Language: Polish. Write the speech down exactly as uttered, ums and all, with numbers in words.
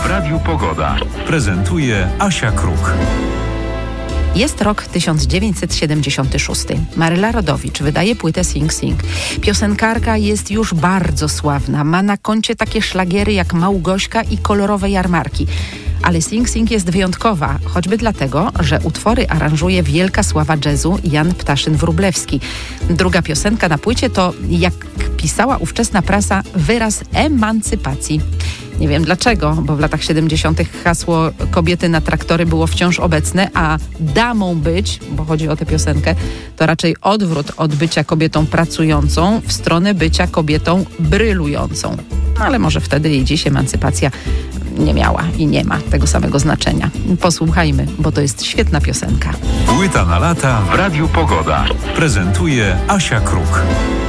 w Radiu Pogoda. Prezentuje Asia Kruk. Jest rok tysiąc dziewięćset siedemdziesiąty szósty. Maryla Rodowicz wydaje płytę Sing Sing. Piosenkarka jest już bardzo sławna. Ma na koncie takie szlagiery jak Małgośka i Kolorowe jarmarki. Ale Sing Sing jest wyjątkowa, choćby dlatego, że utwory aranżuje wielka sława jazzu Jan Ptaszyn-Wróblewski. Druga piosenka na płycie to, jak pisała ówczesna prasa, wyraz emancypacji. Nie wiem dlaczego, bo w latach siedemdziesiątych hasło kobiety na traktory było wciąż obecne, a damą być, bo chodzi o tę piosenkę, to raczej odwrót od bycia kobietą pracującą w stronę bycia kobietą brylującą. No ale może wtedy i dziś emancypacja nie miała i nie ma tego samego znaczenia. Posłuchajmy, bo to jest świetna piosenka. Płyta na lata w Radiu Pogoda. Prezentuje Asia Kruk.